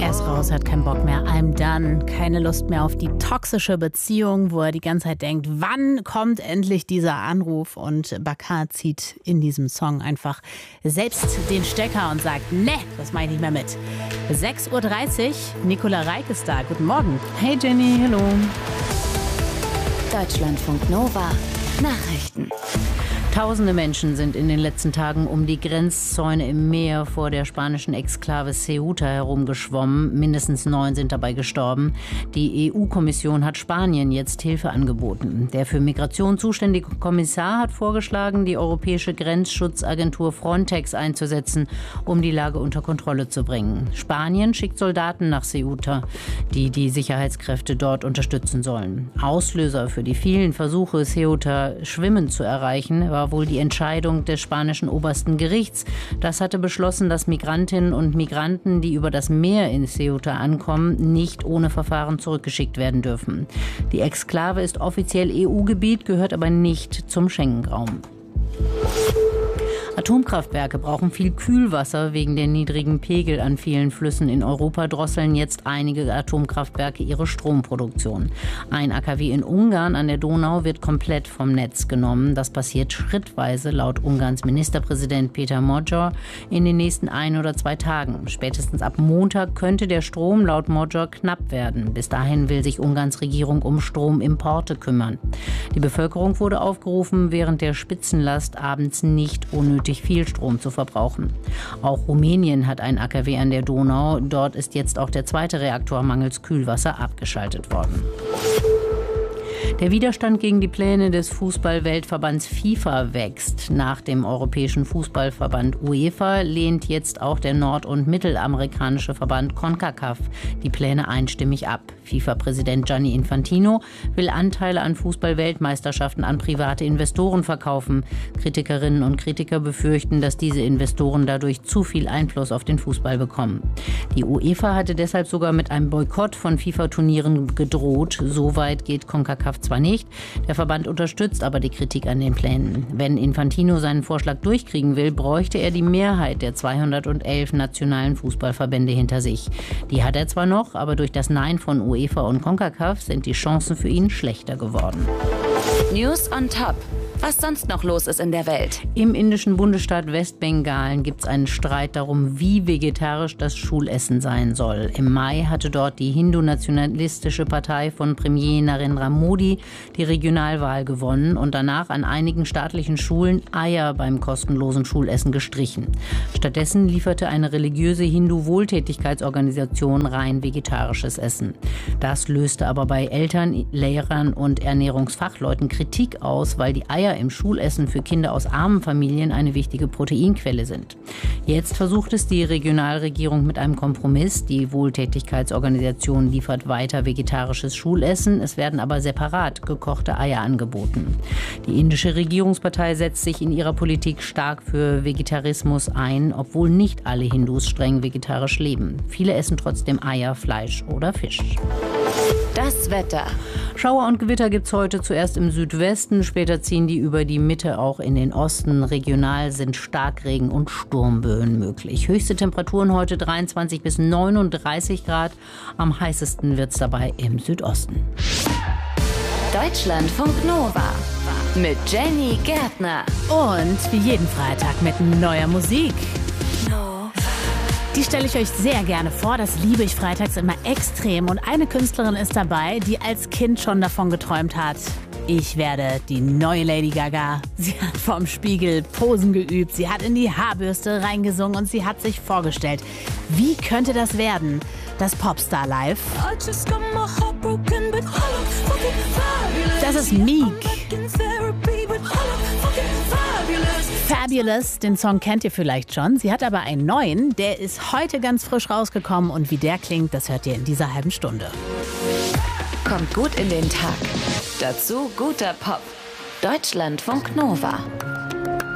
Er ist raus, hat keinen Bock mehr. I'm done. Keine Lust mehr auf die toxische Beziehung, wo er die ganze Zeit denkt, wann kommt endlich dieser Anruf? Und Bakar zieht in diesem Song einfach selbst den Stecker und sagt, ne, das mache ich nicht mehr mit. 6.30 Uhr, Nicola Reik ist da. Guten Morgen. Hey Jenny, hallo. Deutschlandfunk Nova. Nachrichten. Tausende Menschen sind in den letzten Tagen um die Grenzzäune im Meer vor der spanischen Exklave Ceuta herumgeschwommen. Mindestens 9 sind dabei gestorben. Die EU-Kommission hat Spanien jetzt Hilfe angeboten. Der für Migration zuständige Kommissar hat vorgeschlagen, die europäische Grenzschutzagentur Frontex einzusetzen, um die Lage unter Kontrolle zu bringen. Spanien schickt Soldaten nach Ceuta, die die Sicherheitskräfte dort unterstützen sollen. Auslöser für die vielen Versuche, Ceuta schwimmend zu erreichen, war wohl die Entscheidung des spanischen obersten Gerichts. Das hatte beschlossen, dass Migrantinnen und Migranten, die über das Meer in Ceuta ankommen, nicht ohne Verfahren zurückgeschickt werden dürfen. Die Exklave ist offiziell EU-Gebiet, gehört aber nicht zum Schengen-Raum. Atomkraftwerke brauchen viel Kühlwasser. Wegen der niedrigen Pegel an vielen Flüssen in Europa drosseln jetzt einige Atomkraftwerke ihre Stromproduktion. Ein AKW in Ungarn an der Donau wird komplett vom Netz genommen. Das passiert schrittweise laut Ungarns Ministerpräsident Péter Magyar in den nächsten 1 oder 2 Tagen. Spätestens ab Montag könnte der Strom laut Magyar knapp werden. Bis dahin will sich Ungarns Regierung um Stromimporte kümmern. Die Bevölkerung wurde aufgerufen, während der Spitzenlast abends nicht unnötig viel Strom zu verbrauchen. Auch Rumänien hat ein AKW an der Donau. Dort ist jetzt auch der 2. Reaktor mangels Kühlwasser abgeschaltet worden. Der Widerstand gegen die Pläne des Fußball-Weltverbands FIFA wächst. Nach dem Europäischen Fußballverband UEFA lehnt jetzt auch der nord- und mittelamerikanische Verband CONCACAF die Pläne einstimmig ab. FIFA-Präsident Gianni Infantino will Anteile an Fußball-Weltmeisterschaften an private Investoren verkaufen. Kritikerinnen und Kritiker befürchten, dass diese Investoren dadurch zu viel Einfluss auf den Fußball bekommen. Die UEFA hatte deshalb sogar mit einem Boykott von FIFA-Turnieren gedroht. Soweit geht CONCACAF zwar nicht, der Verband unterstützt aber die Kritik an den Plänen. Wenn Infantino seinen Vorschlag durchkriegen will, bräuchte er die Mehrheit der 211 nationalen Fußballverbände hinter sich. Die hat er zwar noch, aber durch das Nein von UEFA und CONCACAF sind die Chancen für ihn schlechter geworden. News on Top. Was sonst noch los ist in der Welt. Im indischen Bundesstaat Westbengalen gibt es einen Streit darum, wie vegetarisch das Schulessen sein soll. Im Mai hatte dort die hindu-nationalistische Partei von Premier Narendra Modi die Regionalwahl gewonnen und danach an einigen staatlichen Schulen Eier beim kostenlosen Schulessen gestrichen. Stattdessen lieferte eine religiöse Hindu-Wohltätigkeitsorganisation rein vegetarisches Essen. Das löste aber bei Eltern, Lehrern und Ernährungsfachleuten Kritik aus, weil die Eier im Schulessen für Kinder aus armen Familien eine wichtige Proteinquelle sind. Jetzt versucht es die Regionalregierung mit einem Kompromiss. Die Wohltätigkeitsorganisation liefert weiter vegetarisches Schulessen. Es werden aber separat gekochte Eier angeboten. Die indische Regierungspartei setzt sich in ihrer Politik stark für Vegetarismus ein, obwohl nicht alle Hindus streng vegetarisch leben. Viele essen trotzdem Eier, Fleisch oder Fisch. Das Wetter. Schauer und Gewitter gibt es heute zuerst im Südwesten, später ziehen die über die Mitte auch in den Osten. Regional sind Starkregen und Sturmböen möglich. Höchste Temperaturen heute 23 bis 39 Grad. Am heißesten wird es dabei im Südosten. Deutschlandfunk Nova mit Jenny Gärtner. Und wie jeden Freitag mit neuer Musik. Die stelle ich euch sehr gerne vor. Das liebe ich freitags immer extrem. Und eine Künstlerin ist dabei, die als Kind schon davon geträumt hat: Ich werde die neue Lady Gaga. Sie hat vorm Spiegel Posen geübt, sie hat in die Haarbürste reingesungen und sie hat sich vorgestellt, wie könnte das werden? Das Popstar Live. Das ist Meek. Fabulous, den Song kennt ihr vielleicht schon. Sie hat aber einen neuen, der ist heute ganz frisch rausgekommen. Und wie der klingt, das hört ihr in dieser halben Stunde. Kommt gut in den Tag. Dazu guter Pop. Deutschlandfunk Nova.